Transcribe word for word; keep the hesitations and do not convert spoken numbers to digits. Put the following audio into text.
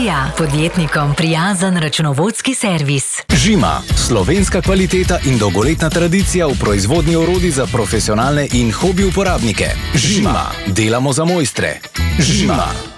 Vizija. Podjetnikom prijazen računovodski servis. Žima. Slovenska kvaliteta in dolgoletna tradicija v proizvodnji orodij za profesionalne in hobi uporabnike. Žima. Delamo za mojstre. Žima.